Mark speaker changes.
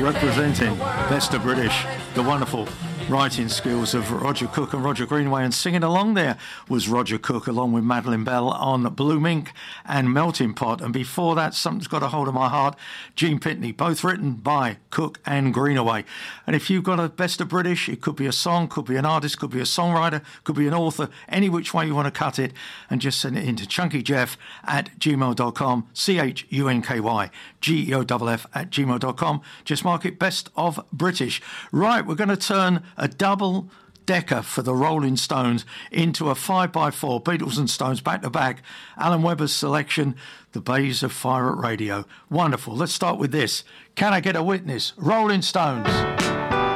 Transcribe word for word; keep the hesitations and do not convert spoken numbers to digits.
Speaker 1: representing Best of British, the wonderful writing skills of Roger Cook and Roger Greenaway, and singing along there was Roger Cook along with Madeline Bell on Bloom Ink and Melting Pot, and before that Something's Got a Hold of My Heart, Gene Pitney, both written by Cook and Greenaway. And if you've got a Best of British, it could be a song, could be an artist, could be a songwriter, could be an author, any which way you want to cut it, and just send it into chunkyjeff at gmail dot com, C H U N K Y G E O F F at gmail dot com. Just mark it Best of British. Right, we're going to turn a double decker for the Rolling Stones into a five by four, Beatles and Stones back to back. Alan Webber's selection, The Bays of Fire at Radio. Wonderful. Let's start with this. Can I Get a Witness? Rolling Stones.